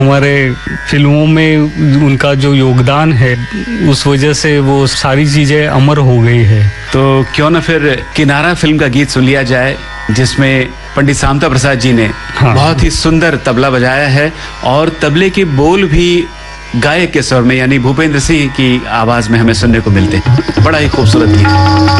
हमारे फिल्मों में उनका जो योगदान है उस वजह से वो सारी चीजें अमर हो गई है। तो क्यों ना फिर किनारा फिल्म का गीत सुन लिया जाए, जिसमें पंडित शामता प्रसाद जी ने बहुत ही सुंदर तबला बजाया है और तबले के बोल भी गायक के स्वर में यानी भूपेंद्र सिंह की आवाज में हमें सुनने को मिलते हैं। बड़ा ही खूबसूरत गीत।